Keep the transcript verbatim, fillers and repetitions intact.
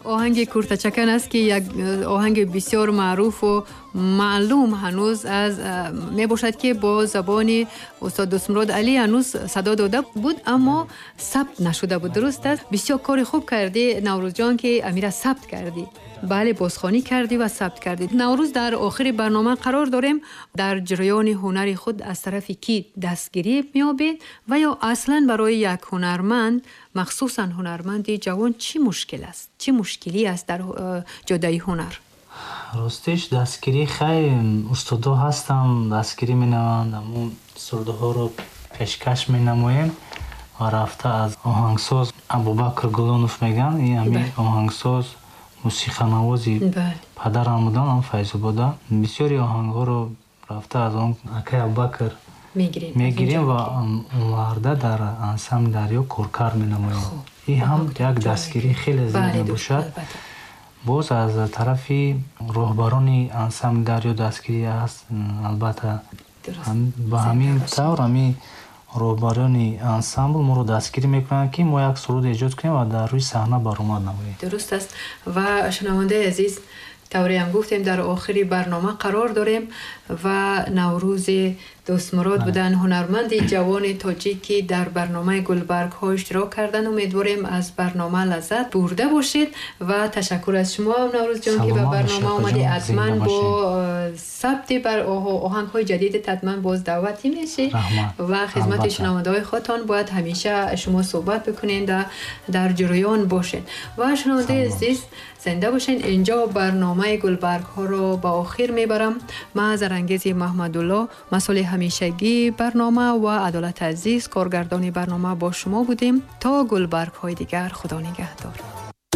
آهنگ کورتچکن است که یک آهنگ بسیار معروف و معلوم هنوز از می باشد که با زبان استاد دوستمراد علی هنوز صدا داده بود اما ثبت نشده بود. درست است؟ بسیار کار خوب کردی نوروز جان که امیر ثبت کردی. بله بازخوانی کردی و ثبت کردی. نوروز در آخر برنامه قرار داریم. در جریان هنر خود از طرف کی دستگیری میابید و یا اصلا برای یک هنرمند مخصوصا هنرمند جوان چی مشکل است؟ چی مشکلی است در جدای هنر؟ راستش دستگیری خیلی استادا هستم دستگیری می نوند اما سرده ها رو پیشکش می نمویم و رفته از آهنگساز ابوبکر گلانوف میگن این همی آهنگساز موسیقی نوازی پدرم بودن هم فیضو بوده بسیاری آهنگ ها رو رفته از آن اکای ابوبکر میگیریم و آورده در انسم دریا کورکار می نمویم. این هم یک دستگیری خیلی زیاد باشد. باز از طرفی رهبران انسم دریا دستگیری است البته با همین طور همین رهبران انسامبل ما رو دستگیری میکنن که ما یک سرود ایجاد کنیم و در روی صحنه برآمد نماییم. درست است و شنونده عزیز طوری هم گفتیم در آخری برنامه قرار داریم و نوروز دوستمراد بودن هنرمند جوان تاجیکی در برنامه گلبرگ ها اشتراک کردن. امیدواریم از برنامه لذت برده باشید و تشکر از شما نوروز جان که به برنامه آمدی. حتما با ثبت بر آهنگ های جدید حتما باز دعوتی میشی و خدمت شنونده های خودتان باید همیشه شما صحبت بکنین در, در جریان باشید و شنونده عزیز زنده باشین. اینجا برنامه گلبرگ ها رو با آخر میبرم. من زرانگیز محمد الله مسئول همیشگی برنامه و عدالت عزیز کارگردان برنامه با شما بودیم. تا گلبرگ های دیگر خدا نگهدار.